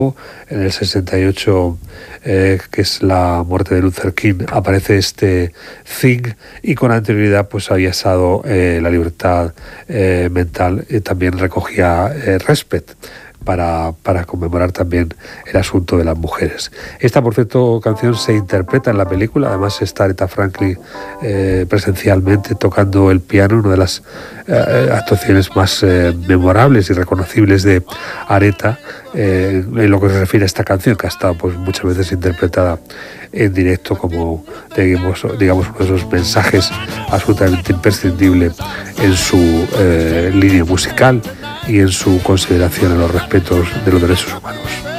En el 68, que es la muerte de Luther King, aparece este Thing, y con anterioridad pues había estado La libertad mental, también recogía Respect, para conmemorar también el asunto de las mujeres. Esta, por cierto, canción se interpreta en la película. Además está Aretha Franklin presencialmente tocando el piano, una de las actuaciones más memorables y reconocibles de Aretha en lo que se refiere a esta canción, que ha estado pues muchas veces interpretada en directo como digamos uno de esos mensajes absolutamente imprescindible en su línea musical y en su consideración en los respetos de los derechos humanos.